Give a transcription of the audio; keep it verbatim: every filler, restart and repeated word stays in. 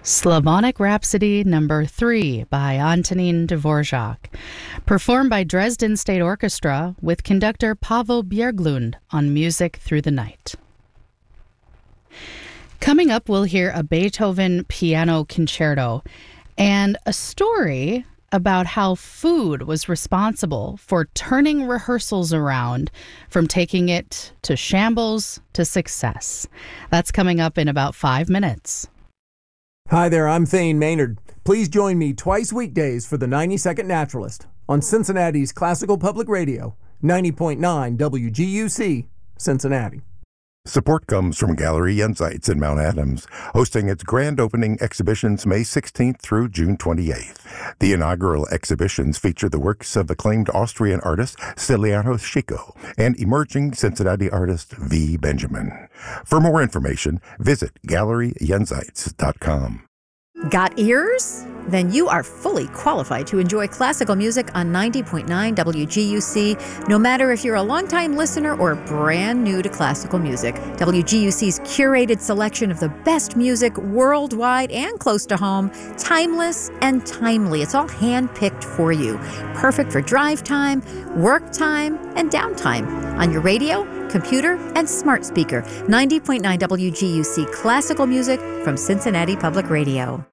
Slavonic Rhapsody Number three by Antonín Dvorak, performed by Dresden State Orchestra with conductor Pavel Bjerglund on Music Through the Night. Coming up, we'll hear a Beethoven piano concerto and a story about how food was responsible for turning rehearsals around from taking it to shambles to success. That's coming up in about five minutes. Hi there, I'm Thane Maynard. Please join me twice weekdays for the ninety second Naturalist on Cincinnati's Classical Public Radio, ninety point nine W G U C, Cincinnati. Support comes from Gallery Jenseits in Mount Adams, hosting its grand opening exhibitions May sixteenth through June twenty-eighth. The inaugural exhibitions feature the works of acclaimed Austrian artist Stiliano Schico and emerging Cincinnati artist V. Benjamin. For more information, visit gallery jenseits dot com. Got ears? Then you are fully qualified to enjoy classical music on ninety point nine W G U C, no matter if you're a longtime listener or brand new to classical music. W G U C's curated selection of the best music worldwide and close to home, timeless and timely. It's all hand-picked for you. Perfect for drive time, work time, and downtime. On your radio, computer, and smart speaker. ninety point nine W G U C classical music from Cincinnati Public Radio.